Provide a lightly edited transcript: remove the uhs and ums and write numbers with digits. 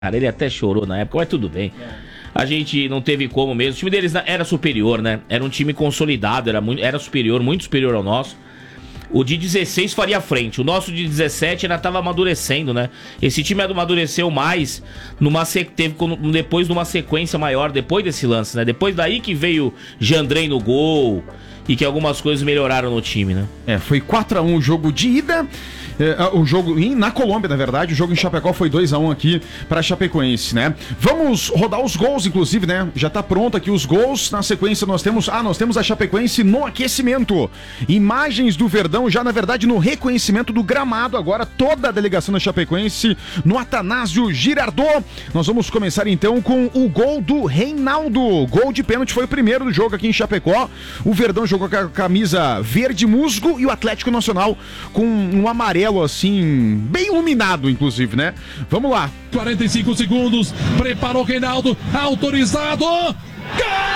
Cara, ele até chorou na época, mas tudo bem. A gente não teve como mesmo. O time deles era superior, né? Era um time consolidado, era superior, muito superior ao nosso. O de 16 faria frente. O nosso de 17 ainda estava amadurecendo, né? Esse time amadureceu mais depois de uma sequência maior, depois desse lance, né? Depois daí que veio Jandrei no gol e que algumas coisas melhoraram no time, né? Foi 4-1 o jogo de ida. O jogo na Colômbia, na verdade. O jogo em Chapecó foi 2-1 aqui pra Chapecoense, né? Vamos rodar os gols, inclusive, né? Já tá pronto aqui os gols. Na sequência nós temos a Chapecoense no aquecimento. Imagens do Verdão já, na verdade, no reconhecimento do gramado. Agora toda a delegação da Chapecoense no Atanásio Girardot. Nós vamos começar então com o gol do Reinaldo. Gol de pênalti, foi o primeiro do jogo aqui em Chapecó. O Verdão jogou com a camisa verde musgo e o Atlético Nacional com um amarelo assim, bem iluminado, inclusive, né? Vamos lá. 45 segundos, preparou Reinaldo, autorizado. Gol!